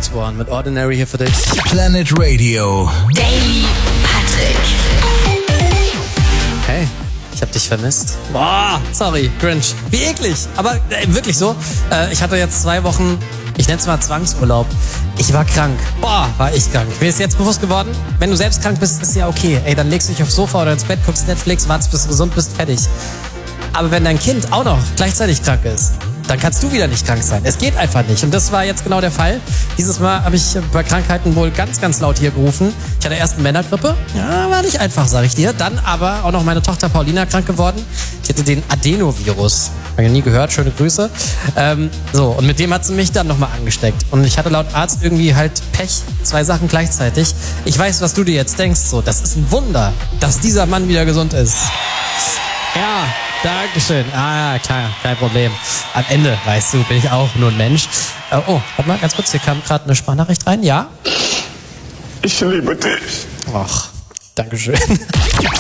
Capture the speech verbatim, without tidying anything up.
Alex One mit Ordinary hier für dich. Planet Radio. Daily Patrick. Hey, ich hab dich vermisst. Boah, sorry, Grinch. Wie eklig. Aber äh, wirklich so. Äh, ich hatte jetzt zwei Wochen, ich nenne es mal Zwangsurlaub. Ich war krank. Boah, war ich krank. Mir ist jetzt bewusst geworden, wenn du selbst krank bist, ist ja okay. Ey, dann legst du dich aufs Sofa oder ins Bett, guckst Netflix, wartest, bis du gesund bist, fertig. Aber wenn dein Kind auch noch gleichzeitig krank ist, dann kannst du wieder nicht krank sein. Es geht einfach nicht. Und das war jetzt genau der Fall. Dieses Mal habe ich bei Krankheiten wohl ganz, ganz laut hier gerufen. Ich hatte erst eine Männergrippe. Ja, war nicht einfach, sag ich dir. Dann aber auch noch meine Tochter Paulina krank geworden. Die hatte den Adenovirus. Habe ich noch nie gehört. Schöne Grüße. Ähm, so, und mit dem hat sie mich dann nochmal angesteckt. Und ich hatte laut Arzt irgendwie halt Pech. Zwei Sachen gleichzeitig. Ich weiß, was du dir jetzt denkst. So, das ist ein Wunder, dass dieser Mann wieder gesund ist. Ja, Dankeschön. Ah, klar, kein Problem. Am Ende, weißt du, bin ich auch nur ein Mensch. Äh, oh, warte mal, ganz kurz, hier kam gerade eine Sprachnachricht rein. Ja? Ich liebe dich. Ach, Dankeschön.